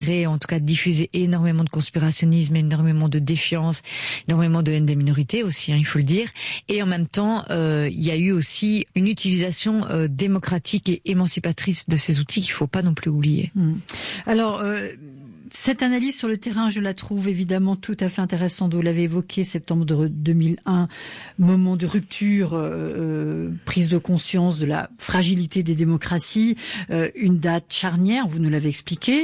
en tout cas diffuser énormément de conspirationnisme, énormément de défiance, énormément de haine des minorités aussi, il faut le dire. Et en même temps, il y a eu aussi une utilisation démocratique et émancipatrice de ces outils qu'il faut pas non plus oublier. Alors, cette analyse sur le terrain, je la trouve évidemment tout à fait intéressante. Vous l'avez évoqué, septembre 2001, moment de rupture, prise de conscience de la fragilité des démocraties, une date charnière, vous nous l'avez expliqué.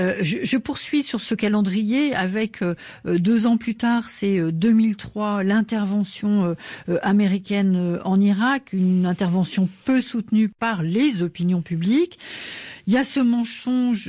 Je poursuis sur ce calendrier avec 2 ans plus tard, c'est 2003, l'intervention américaine en Irak, une intervention peu soutenue par les opinions publiques. Il y a ce mensonge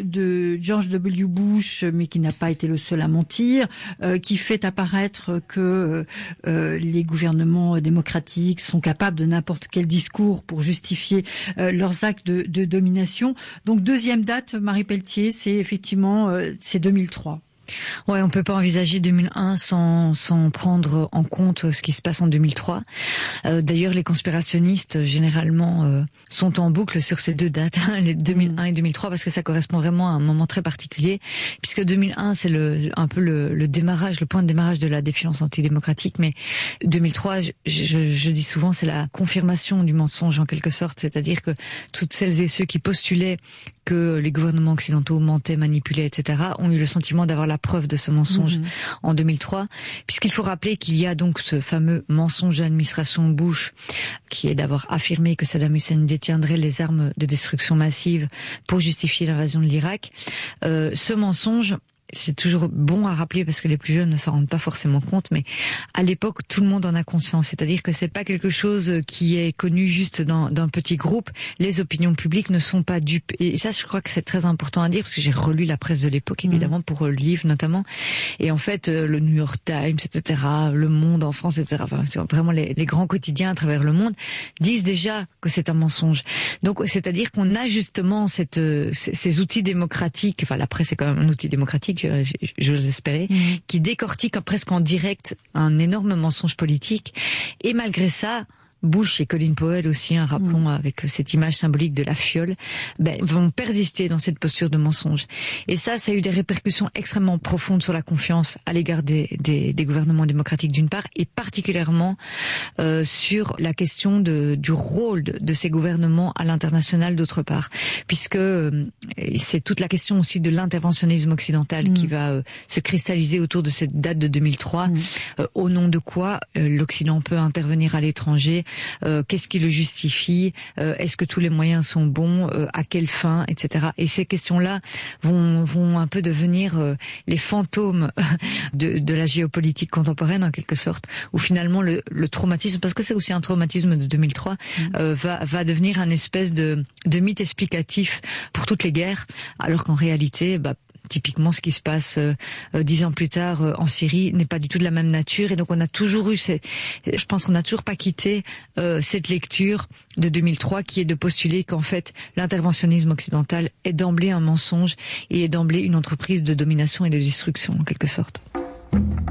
de George W. Bush, mais qui n'a pas été le seul à mentir, qui fait apparaître que les gouvernements démocratiques sont capables de n'importe quel discours pour justifier leurs actes de domination. Donc deuxième date, Marie Pelletier, c'est effectivement c'est 2003. Ouais, on peut pas envisager 2001 sans prendre en compte ce qui se passe en 2003. D'ailleurs, les conspirationnistes généralement sont en boucle sur ces 2 dates, les 2001 et 2003, parce que ça correspond vraiment à un moment très particulier, puisque 2001 c'est un peu le démarrage, le point de démarrage de la défiance antidémocratique, mais 2003, je dis souvent, c'est la confirmation du mensonge en quelque sorte, c'est-à-dire que toutes celles et ceux qui postulaient que les gouvernements occidentaux mentaient, manipulaient, etc., ont eu le sentiment d'avoir la preuve de ce mensonge en 2003, puisqu'il faut rappeler qu'il y a donc ce fameux mensonge de l'administration Bush, qui est d'avoir affirmé que Saddam Hussein détiendrait les armes de destruction massive pour justifier l'invasion de l'Irak. Ce mensonge, c'est toujours bon à rappeler parce que les plus jeunes ne s'en rendent pas forcément compte, mais à l'époque, tout le monde en a conscience. C'est-à-dire que c'est pas quelque chose qui est connu juste d'un petit groupe. Les opinions publiques ne sont pas dupes. Et ça, je crois que c'est très important à dire parce que j'ai relu la presse de l'époque, évidemment, pour le livre notamment. Et en fait, le New York Times, etc., Le Monde en France, etc., enfin, c'est vraiment les grands quotidiens à travers le monde disent déjà que c'est un mensonge. Donc, c'est-à-dire qu'on a justement ces outils démocratiques, enfin, la presse est quand même un outil démocratique, je l'espérais, qui décortique presque en direct un énorme mensonge politique. Et malgré ça, Bush et Colin Powell aussi, rappelons avec cette image symbolique de la fiole, vont persister dans cette posture de mensonge. Et ça a eu des répercussions extrêmement profondes sur la confiance à l'égard des gouvernements démocratiques d'une part, et particulièrement sur la question du rôle de ces gouvernements à l'international d'autre part, puisque c'est toute la question aussi de l'interventionnisme occidental qui va se cristalliser autour de cette date de 2003, au nom de quoi l'Occident peut intervenir à l'étranger. Qu'est-ce qui le justifie, est-ce que tous les moyens sont bons, à quelle fin, etc. Et ces questions-là vont un peu devenir les fantômes de la géopolitique contemporaine en quelque sorte, où finalement le traumatisme, parce que c'est aussi un traumatisme de 2003, va devenir un espèce de mythe explicatif pour toutes les guerres, alors qu'en réalité, typiquement, ce qui se passe 10 ans plus tard en Syrie n'est pas du tout de la même nature, et donc on a toujours eu, je pense qu'on n'a toujours pas quitté cette lecture de 2003 qui est de postuler qu'en fait l'interventionnisme occidental est d'emblée un mensonge et est d'emblée une entreprise de domination et de destruction en quelque sorte.